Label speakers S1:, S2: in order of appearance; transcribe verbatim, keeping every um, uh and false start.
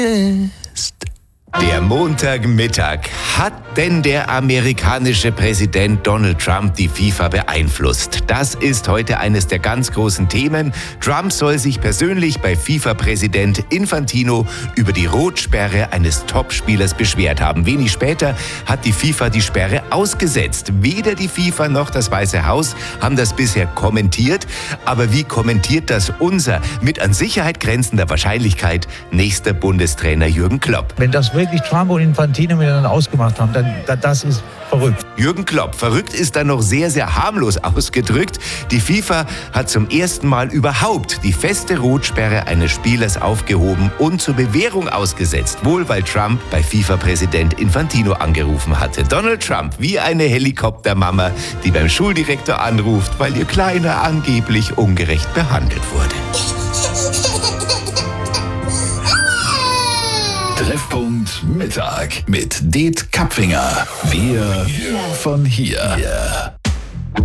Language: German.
S1: Der Montagmittag. Hat denn der amerikanische Präsident Donald Trump die FIFA beeinflusst? Das ist heute eines der ganz großen Themen. Trump soll sich persönlich bei FIFA-Präsident Infantino über die Rotsperre eines Topspielers beschwert haben. Wenig später hat die FIFA die Sperre ausgesetzt. Weder die FIFA noch das Weiße Haus haben das bisher kommentiert. Aber wie kommentiert das unser mit an Sicherheit grenzender Wahrscheinlichkeit nächster Bundestrainer Jürgen Klopp?
S2: Wenn das wirklich Trump und Infantino miteinander ausgemacht haben, dann das ist verrückt.
S1: Jürgen Klopp. Verrückt ist dann noch sehr, sehr harmlos ausgedrückt. Die FIFA hat zum ersten Mal überhaupt die feste Rotsperre eines Spielers aufgehoben und zur Bewährung ausgesetzt. Wohl, weil Trump bei FIFA-Präsident Infantino angerufen hatte. Donald Trump wie eine Helikoptermama, die beim Schuldirektor anruft, weil ihr Kleiner angeblich ungerecht behandelt wurde.
S3: Treffpunkt Mittag mit Det Kapfinger. Wir von hier.